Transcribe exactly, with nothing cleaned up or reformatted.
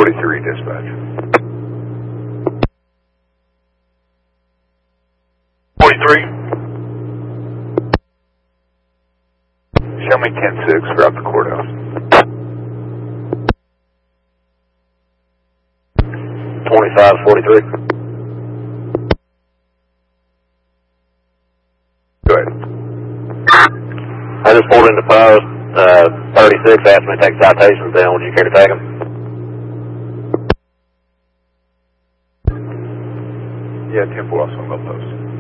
forty-three, dispatch. forty-three. Show me ten six throughout the courthouse. twenty-five forty-three. Go ahead. I just pulled into post. Uh, thirty-six asked me to take citations down. Would you care to take them? Yeah, ten four, I'll swing up post.